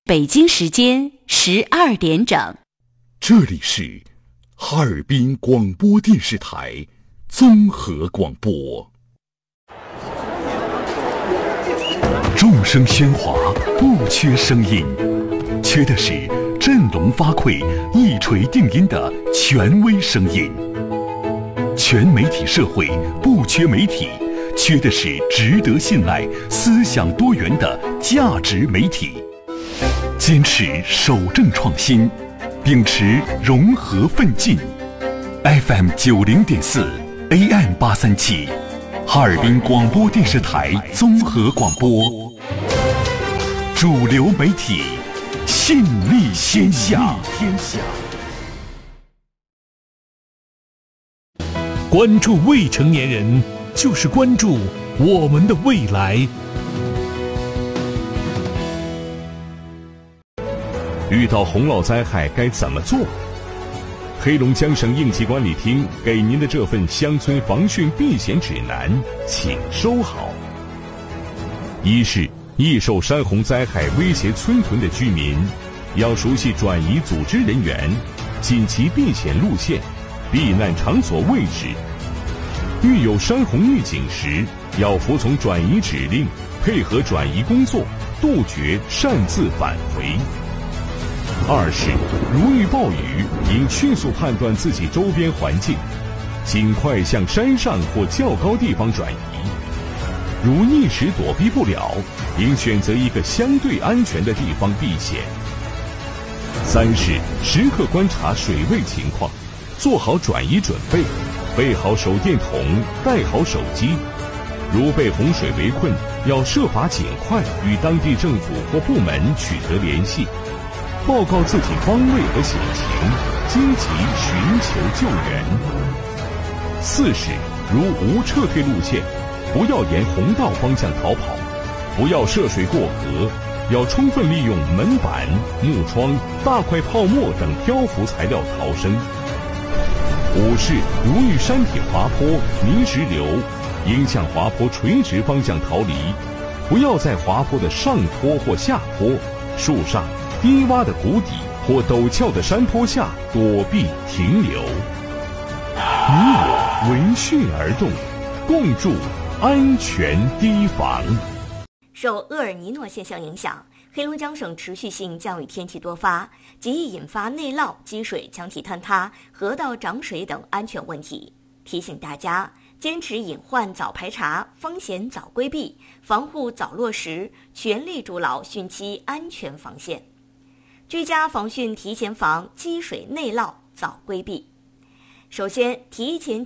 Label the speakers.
Speaker 1: 北京时间12点整，
Speaker 2: 这里是哈尔滨广播电视台综合广播。众声喧哗，不缺声音，缺的是振聋发聩、一锤定音的权威声音。全媒体社会不缺媒体，缺的是值得信赖、思想多元的价值媒体。坚持守正创新，秉持融合奋进。FM 90.4 AM 837，哈尔滨广播电视台综合广播，主流媒体，信力天下。
Speaker 3: 关注未成年人，就是关注我们的未来。
Speaker 4: 遇到洪涝灾害该怎么做？黑龙江省应急管理厅给您的这份乡村防汛避险指南，请收好。一是易受山洪灾害威胁村屯的居民，要熟悉转移组织人员、紧急避险路线、避难场所位置。遇有山洪预警时，要服从转移指令，配合转移工作，杜绝擅自返回。二是如遇暴雨，应迅速判断自己周边环境，尽快向山上或较高地方转移。如一时躲避不了，应选择一个相对安全的地方避险。三是时刻观察水位情况，做好转移准备，备好手电筒，带好手机。如被洪水围困，要设法尽快与当地政府或部门取得联系，报告自己方位和险情，积极寻求救援。四是如无撤退路线，不要沿洪道方向逃跑，不要涉水过河，要充分利用门板、木窗、大块泡沫等漂浮材料逃生。五是如遇山体滑坡、泥石流，应向滑坡垂直方向逃离，不要在滑坡的上坡或下坡、树上、低洼的谷底或陡峭的山坡下躲避停留。你我闻讯而动，共筑安全堤防。
Speaker 5: 受厄尔尼诺现象影响，黑龙江省持续性降雨天气多发，极易引发内涝、积水、墙体坍塌、河道涨水等安全问题。提醒大家坚持隐患早排查，风险早规避，防护早落实，全力筑牢汛期安全防线。居家防汛提前防，积水内涝早规避。首先，提前